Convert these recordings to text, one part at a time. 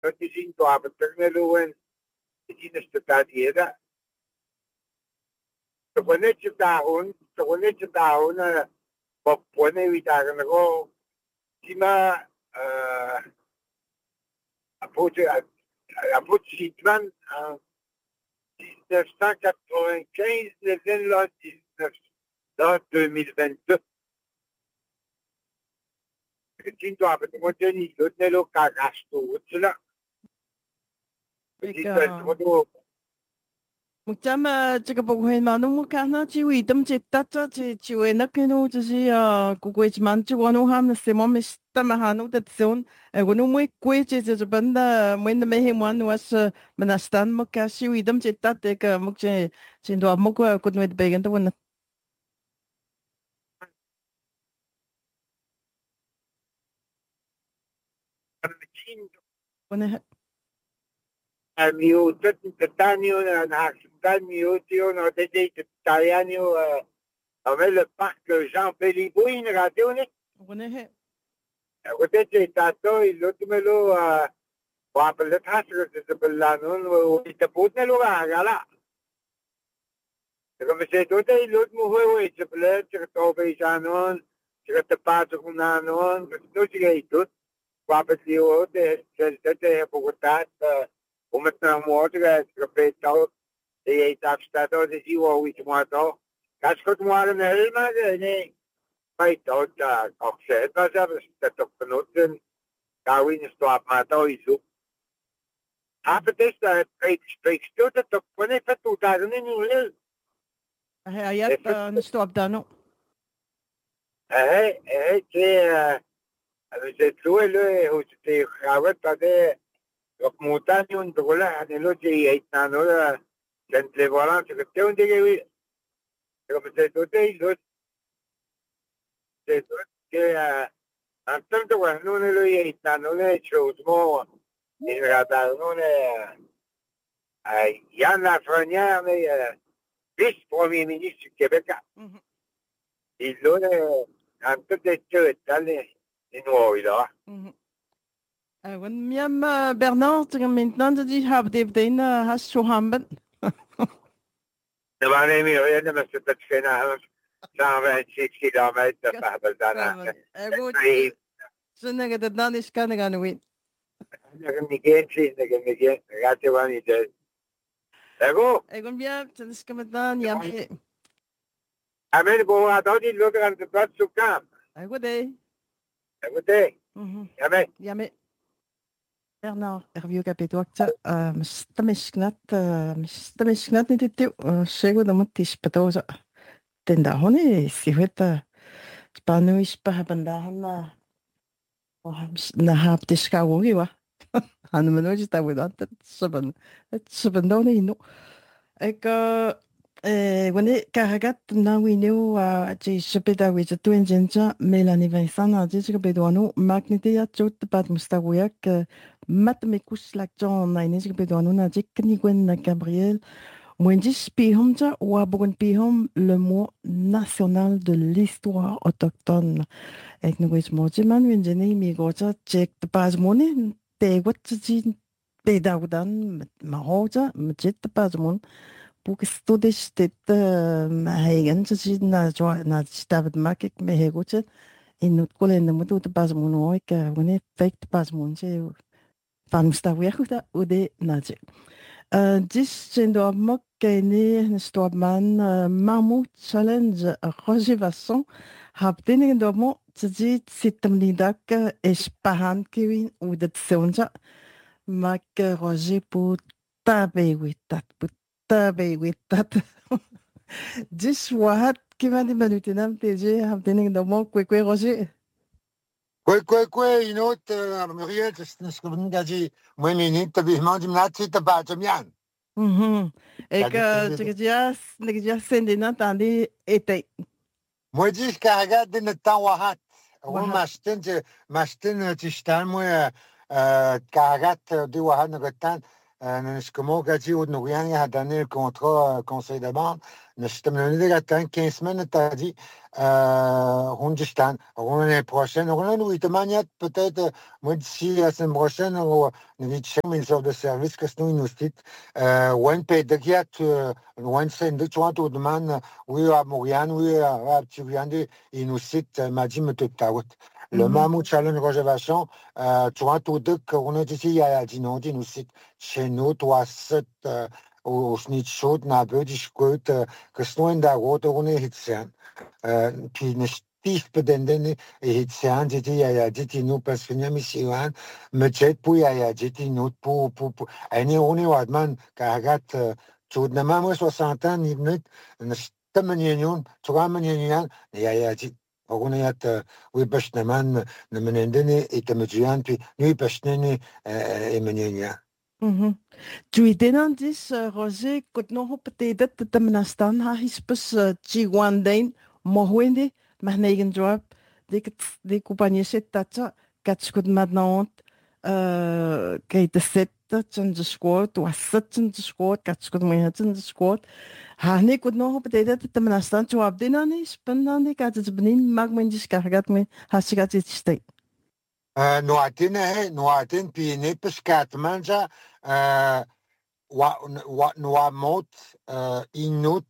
Notisin to apaternaluan isinastutadieda. Sa kunet sa taon na papuan na iwitagan ako, sima apot Sidman, 1995, le 2022. Tinto apaternaluan ilot na lo kagasto sila. 目前这个不会嘛，那么看那就为他们这大家就为那个喏，就是古贵之蛮就我弄他们什么没他们哈弄的这种，我弄没贵这本的，没那没很蛮我是没那单么看是为他们这大这个目前现在么个国内的别人都问了，问了。 Mio Tanio Naxtanio Tiono de Italiano avait le parc Jean Pellegrini radione. Potete stato il ultimo per le tasse di Bellano di Taputnelo Gala. Come se tutto l'ultimo voi ci plece che Janon, che te passa con Nanon, tu ci hai tutto. Papatio de Celta Bogotà. Maintenant, moi, je vais et t'abstato de Siwa, oui, moi, parce que moi, le Helma, pas tout, c'est pas ça, c'est tout, nous, car oui, nous sommes à Mato, après, c'est tout, tout, on est fait tout à l'heure, nous, Ayat stop dano. C'est tout, là, c'est grave, t'as montagne un dola nello che hanno sempre volante che te un degli come se tu te lo se tu che tanto quando non lo hanno le ciò in realtà non è Ianna Fragnani vice premier ministre Québec il loro tanto detto dalle in nuovi là Miam Bernard, maintenant die haben den hast schon haben. Det var nemlig rent med at træne 126 kilometer fra Baldana. Sådan det der det skal gerne ud. Jeg kan igen. Ret var i det. Ego. Ego miam, det skal man dan jam. Amen bo at de lukker an det godt så kam. Ego det. Jamen. Bernard, erviu kapituakta, mistamisknat nititiu, segu damutis patosa. Tenda honi sihueta spanuispa habandahan na haptiskawugiwa. Hanumanoji tawidanta sabandoni inu. Eka wani karagat na winu ci sepeda wita tuen jenja Melanie Vincent ci kapeduanu magnetia chut pat mustawiak matmikus lakjon na ini ci kapeduanu na jikni gwen na Gabriel Mwendis pihomja wa bugun pihom le mot national de l'histoire autochtone. Ek nuwis mojiman winjeni mi gocha check de pazmoni te watji te daudan mahoja mjit pazmon Boek studies dit heigen te zien na stavet makik me hegoche in het kolen de moet de pasmon oik wanneer fake pasmon je van sta weer goed ude naje dis zijn door mok kene stopman mammoet challenge Roger Vasson heb dingen door mo te zien sitem nidak espahan kewin ude sonja mak Roger put tabe witat witat dis wahat kimani manutinam teje habdening domo kwe Roger kwe inot Muriel skubn gaji mwenini tabihman dimnati tabajamian ek tegja sendina tandi ete Mwedis karagat din tan wahat mastin tistan mwe karagat di wahat ngatan comment Gadi ou Nourian a donné le contrat conseil de bande. Nous sommes dans 15 semaines, tu as dit, Rundistan. L'année prochaine, nous, peut-être, moi, d'ici la semaine prochaine, nous avons une sorte de service que nous nous dit, Wen Pedagiat, Wen Sende, tu vois, tout le monde, oui, à Mourian, oui, à Tiviande, il nous cite, m'a dit, me tout le Mamou Challenge Réservation, tu vois, tout deux, qu'on a dit, il y a dit, non, il nous cite, chez nous, toi, sept, au Snitchot, n'a pas dit, que ce soit dans route, on est hitsen. Puis, ne stif pedenden et hitsen, dit, y a dit, nous, parce que nous, ici, me jet, puis, y a dit, nous, pour, et on est wadman, car, tout de même, 60 ans, ni minute, ne stem nion, tu vois, nion, y a dit, on est oui, bashnaman, ne menendene, et te meduan, puis, nous, bashnene, et menenia. Juidenandis Roger kutnoho petedet temenastan ha hispus Chiwandain mohwende mahnegen job de compagnie set tatsa katskut madnaont kay de set tsan de squat wasat tsan de squat katskut moya tsan de squat ha ne kutnoho petedet temenastan job denani spannandi katsbenin magmendis kargat me hasigat stay Noatin, puis ne pescat manja, Noamot, Inut,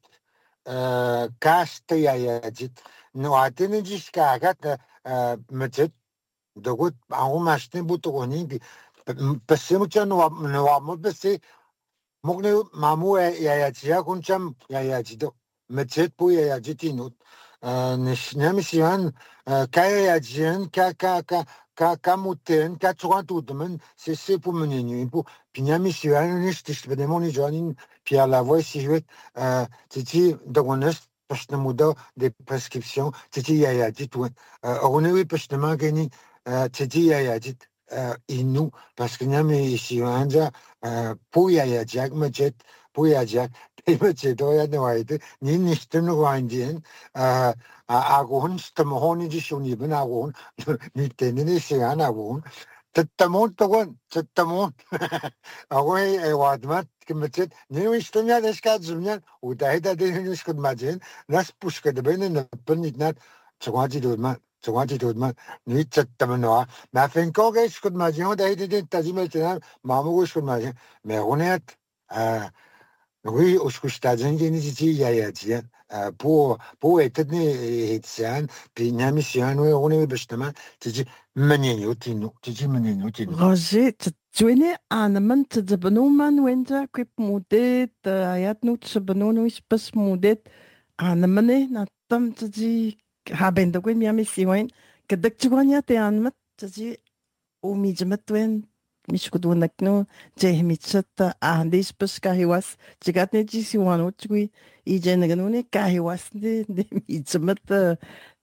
Castayajit. Noatin, jusqu'à Metit, de route, en roumachne, boutouroni, puis parce que Noamot, parce que Mogne, Mamou, Yayatia, Kuncham, Yayajido, Metit, pour Yayajit Inut. Nishnem, Kayajien, Kamuten, Katsuantudman, c'est pour mener nuit. Pour Pignami, si un est vraiment les jeunes, Pierre Lavoie, si je veux, Titi, Dogonest, Pachnamuda, des prescriptions, Titi Yayadit, on est Pachnaman Gani, Titi Yayadit, Inou, parce que Nami, si un pour Yayadiak, Majet, pour Yadiak, et Majet, Doyanoide, ni Nishton Rwandien, Agon, Stamahoni, Dishonibin, Agon, Nitene, Sian, Agon, Tetamont, Tetamont, Away, a Wadmat, committed, New Estonia, the Skadzunian, who died at the English could imagine, that's Pushka the Ben and the Penny not, Tawati Dudman. Tawati Dudman, Nit Tamanoa, Maffin Kogas could imagine, they did it, Tazimetan, Mamu could imagine, Meronet, oui, au Skustadien, Geniti, Yayatien, pour être né et Tian, puis Namissian, oui, on est justement, tu dis, Menino, tu dis Menino. Roger, tu es né en amont de Benoman Winter, Quip Mudet, Ayat Nut, Benono, Spus Mudet, en amane, Natam, tu dis, Haben de Queen Miami Siwain, que dès que tu gagnes, t'es en mat, tu dis, au Midjamatwen, Mishkudunakno, Jehmitchat, Andis Pus Kahiwas, Chigatne Jisiwan, Utwi, Ijenaganune, Kahiwas, de Midjamat,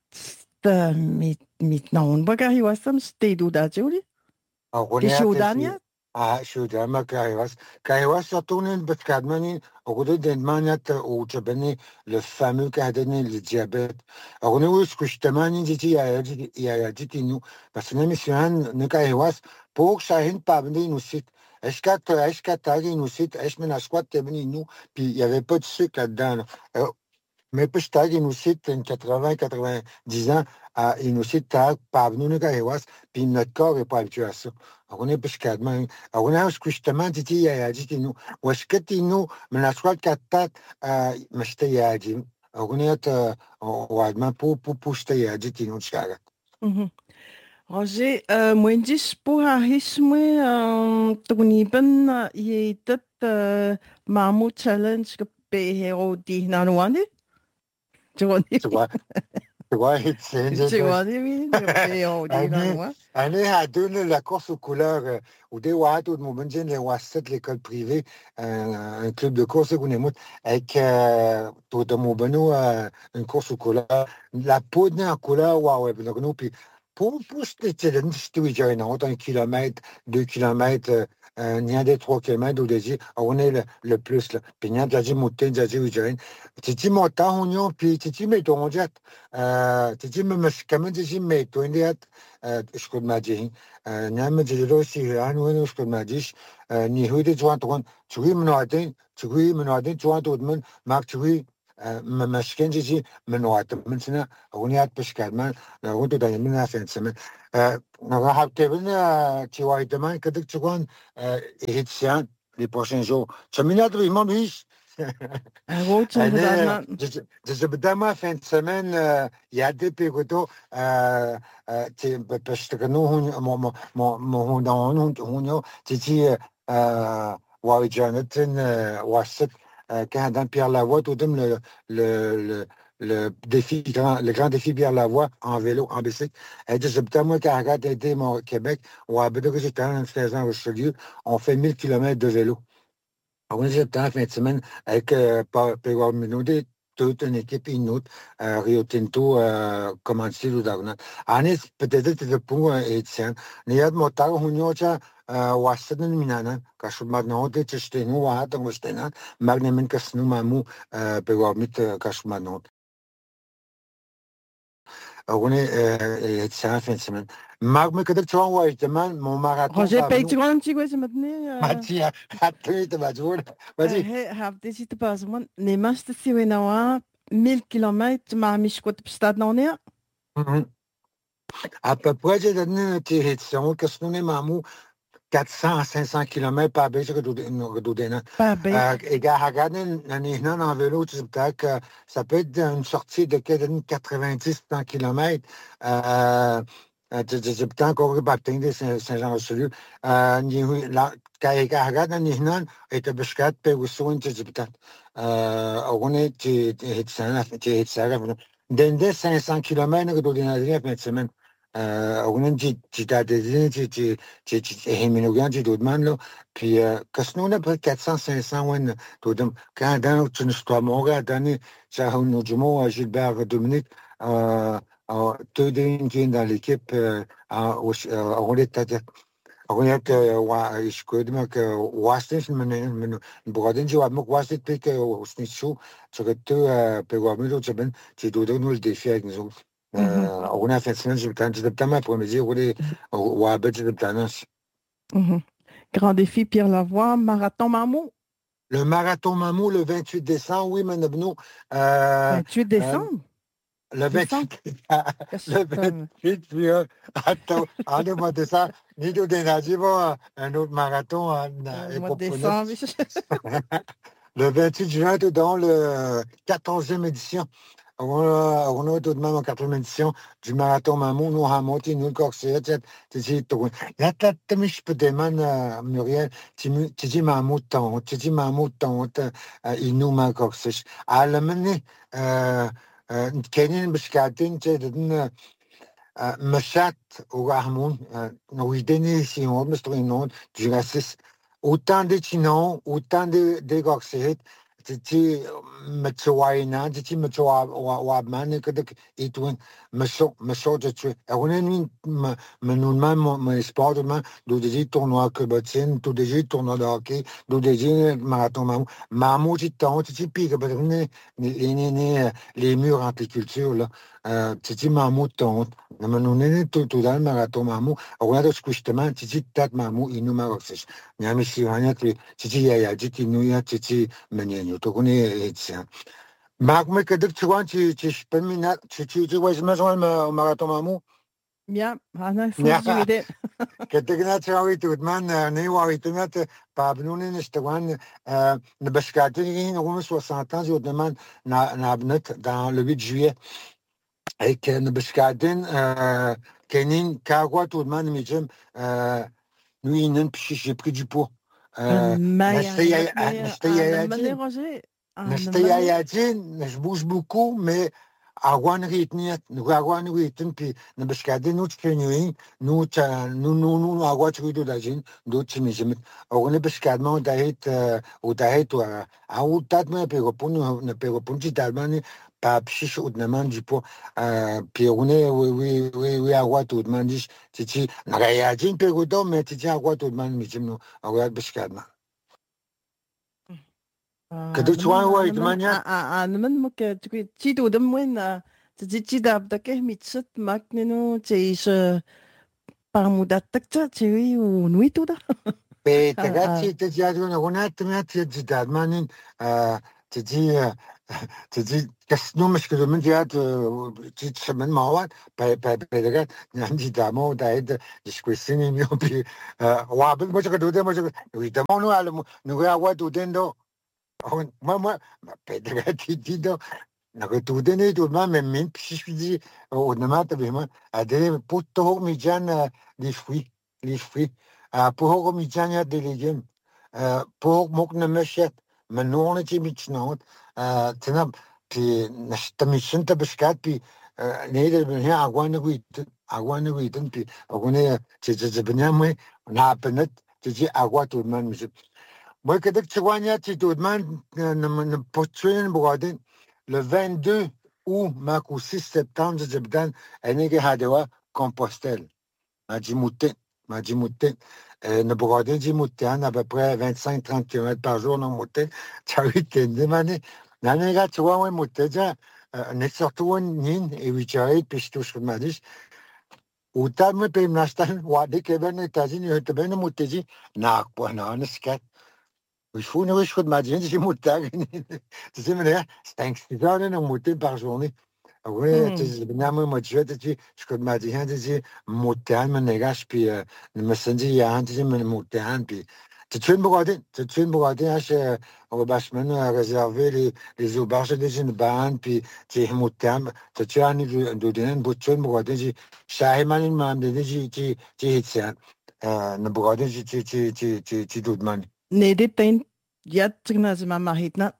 mit naun Bagahiwas, some stay do that, Julie. Kishudania? Shudama Kahiwas, surtout, Batkadmani, au lieu d'Edmaniat ou Chabani, le fameux cadene, le diabète. Alors, nous, ce que je te demande, il y a dit, nous, parce que nous, monsieur, nous, Kahiwas, pour que ça ne pas venir nous cite. Est-ce que nous cite, est-ce que nous squat, nous, puis il n'y avait pas de sucre là-dedans. Mais puis je nous cite une 80-90 ans, il nous cite pas venu nous Kahiwas, puis notre corps n'est pas habitué à ça. Alors, on est plus calme. Alors, on a justement dit, il y a dit, nous, ou est-ce que nous, mais la soirée 4 têtes, mais c'était il y a dit. Alors, on est, on a demandé pour c'était il y a dit, nous, Chicago. Roger, moi, dis pour harisme, tuniben, yetet, mamu challenge, que pehero di nanwani. Tu vois, c'est tu vois, oui, pehero di nanwani. Année à deux, la course aux couleurs, ou des Ouad, ou de Moubenjen, les Ouasset, l'école privée, un club de course, avec tout de Moubeno, une course aux couleurs, la peau en couleur, ouais, puis pour ce challenge, c'était 1 kilomètre, 2 kilomètres, il y a des 3 km où on est le plus là. Puis il y a des montées, des ujain. Titi montant on puis titi met on jet. Titi me quand même titi met on dit je peux me dire. Nyam de aussi on je peux me dire ni huide joint on tu me noter joint tout le monde marque tu ممشكين جي من وقت من سنة أغنيات بشكل ما غنتو دايما في السماء راح تبين تيواي دمان كدك تكون إهتسان les prochains jours. Cheminat oui mon biche. أنا جز بدما في السماء يعدي بيقولوا بشتغلوا هون هون تيجي وايجانتن واسط quand dans Pierre Lavoie, tout le, le, le défi, le grand défi Pierre Lavoie en vélo, en bicycle. Elle dit, c'est moi qui regarde aider mon Québec, ou à Bédou que j'étais en 16 ans au Richelieu, on fait 1000 km de vélo. On est en fin de semaine avec Péguard Minodé, toute une équipe inouïe, Rio Tinto, commandité ou d'argent. Année, peut-être que le point est tiens. N'y a de motards, on y a واسطن منانا كاشو مادنوت تشتينو وهذا وشتينا ماغنا من كسنو مامو بيواميت كاشو مادنوت أغني يتسان في السمن ماغ كده تروان وايد كمان مو ماغاتون Roger Peitron tu vois maintenant ماتيا حتى تبعتون ماشي هافتي شي تبازمون نيماش تسيوينا 1000 km مع مش كنت بستاد نونيا à peu près j'ai donné une édition que ce n'est mamou 400 à 500 km par bêche redoudéna. Et gars, regardez, en vélo, ça peut être une sortie de 90-100 km. C'est peut-être encore baptême de Saint-Jean-Richelieu. Quand il regarde, et te beskat, pe usuin, c'est peut-être. On est, c'est dans 500 km, redoudéna, fin de semaine. أولاً جدادين هيمينوغان جدودمان له puis كسنونا ب 400-500 وين تودم كان دانو تنستوا موغا داني شاهو نجمو جيلبert Dominique تودين جين dans l'équipe أغنية ويشكودمك واسنش من بغادين جواب مك واسنت بيك وسنشو تغطو بيغاميلو جبن تدودون الدفاع نزول on a fait ça, j'ai peut-être après-midi, ou à Grand défi Pierre Lavoie, marathon Mamou. Le marathon Mamou, le 28 décembre, oui, Manabnou. 28 décembre? Le 28, le 28, puis attends, en le mois de décembre, ni de dénager, un autre marathon. Le mois de décembre. Le 28 juin, dans le 14e édition. On a tout de même en 4e édition du marathon Mamou, nous Hamoti, nous Corset, tu la tête mich pedeman Muriel, tu dis Mamou tant, il nous m'a Corset. À la menée, Kenin Biscatin, tu sais, Machat ou Rahmoun, nous y donnons si on me trouve une du racisme. Autant de Chinon, autant de Corset. تتي متسواينا تتي وابمان كدك يتوين مسو تتوي أغنين منون ما سبورت ما دو ديجي tournoi كبتين دو ديجي tournoi de hockey دو ديجي marathon mamou تتاون تتي بيك بدرني les murs entre les cultures là تتي mamou تاون لما نونين tout dans le marathon mamou أغنين تسكوشتمان تتي تات mamou إنو ما ركسش نعم السيوانيا تتي يا تتي نويا تتي منينو تقولي إتسان معك ما كدك تروان تشبه من تواجه مجموعة ماراثون مامو يا أنا فوجي كدك ناتراوي تودمان نيواوي تمات بابنوني نشتوان نبشكاتين نقوم 60 ans جودمان نابنت dans le 8 juillet avec نبشكاتين كاينين كاغوا تودمان ميجم نوينن بشي j'ai pris du poids je bouge beaucoup, mais agwan ritniat nu agwan ritin pi na beskade nu tchenuin nu agwa trido dajin do tchimijimit ogone beskadma dahet wa autat me peropun na peropun dalmani pa pshish udnaman jipo pi ogone we agwa tudman dis tichi nagayajin pegodo me tichi agwa tudman mijimno agwa beskadma men mo ke ti do dem wen ti da ke mitset magnenu ti parmudat takta ti u nuitu da pe tagati te jadu na gona tmia ti dadmanin ti kasno mishkilo min jad ti tsemen mawat pe dagat nandi damo da ed disquisini mio pi wabil mo ka do de mo ka no al no ga wa do dendo moi, Pedratito, Nakutudene, to ma men, Pishidi, ou Namata, à des puto mijan, les fruits, pour mijan, des légumes, pour mokna meshet, manonity mitchnot, tenab, puis Nastamishan tabascat, puis Nader here, I want to eat, puis Ogone, Chizabaname, Napanet, Tiji, I want to man. Moi, que tu vois, tu te demandes, le 22 août, ou 6 septembre, je donne un égadewa Compostelle. Majimouté. Ne bourradin Jimoutéan, à peu près 25-30 km par jour, non, mouté. Tu as eu tes demandé. Nanega, tu vois, mouté, n'est surtout un nin, et 8 puis je touche ma dis. Ou t'as me payé m'astan, ou à des Québec, États-Unis, tu ben mouté, n'a pas, non, scat. Il faut une riche de madine, j'ai moutarde. Tu sais, mais c'est 6 heures de monter par journée. Oui, tu sais, bien, moi, je suis de madine, tu sais, moutarde, me négache, puis, me sens dit, tu sais, me moutarde, puis, tu te fais une broder, au bâchement, réserver les auberges des une bande, puis, tu sais, moutarde, tu te fais un de donner une bouche, une broder, j'ai, Shahiman, il m'a amené, j'ai, ne broder, j'ai, doute, man. Nede tain ya tigna zima mahitna.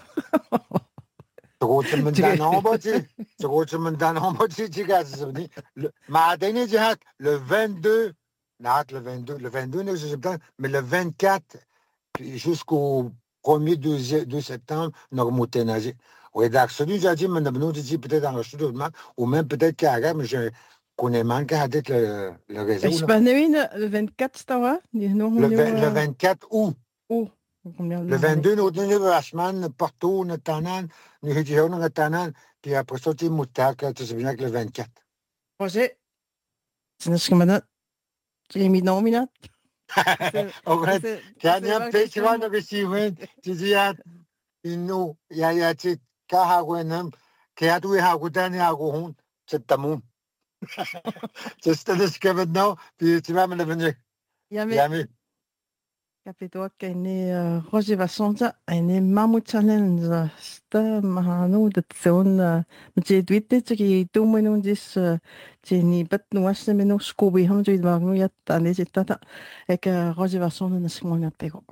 Le 22, le 22, mais le 24 jusqu'au 1er 2 septembre, nous avons nager. Oui, d'accord, j'ai dit, mais nous dit peut-être en reçu ou même peut-être qu'à mais je connais mal qu'à le réseau. Je pas le 24, c'est ça? Le 24 août. Le 22, nous avons vachement partout, nous avons nous avons puis après ça, tu es tu sais bien que le 24. Roger, c'est ce que maintenant, tu l'as mis dans minute. Quand il pêche, tu vas nous suivre, tu dis, il y a, tu Kahawenam, Kayatu Hagutan Hagohun, c'est Tamou. C'est ce que maintenant, puis tu vas me le venir. Yami. Kapitoa kaini Roger Vassonza aini mamu challenge sta mahanu de zone mje dwitte tiki tumenu dis tini bat nuasne menu skobi ham jid magnu yat ane jitata ek Roger Vassonza nasmona pego.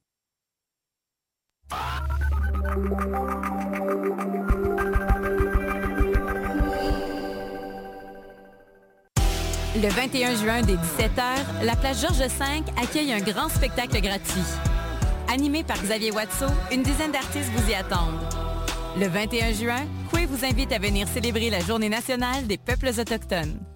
Le 21 juin dès 17h, la plage Georges V accueille un grand spectacle gratuit. Animé par Xavier Watteau, une dizaine d'artistes vous y attendent. Le 21 juin, Coué vous invite à venir célébrer la Journée nationale des peuples autochtones.